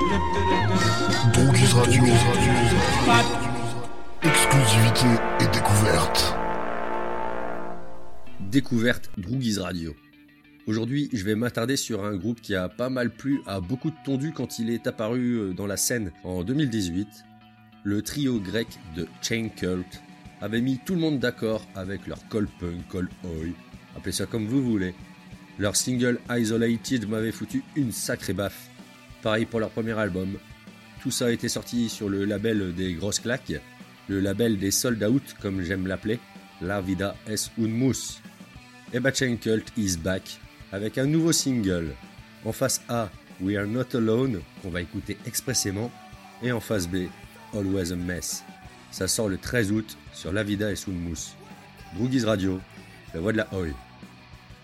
Brookies Radio. Exclusivité et découverte. Découverte Brookies Radio. Aujourd'hui, je vais m'attarder sur un groupe qui a pas mal plu à beaucoup de tondus quand il est apparu dans la scène en 2018. Le trio grec de Chain Cult avait mis tout le monde d'accord avec leur cold punk, cold oi, appelez ça comme vous voulez. Leur single Isolated m'avait foutu une sacrée baffe. Pareil pour leur premier album. Tout ça a été sorti sur le label des grosses claques, le label des sold out comme j'aime l'appeler, La Vida es un Mus. Et bah Chain Cult is back avec un nouveau single. En face A, We Are Not Alone, qu'on va écouter expressément, et en face B, Always a Mess. Ça sort le 13 août sur La Vida es un Mus. Brookies Radio, la voix de la Oi.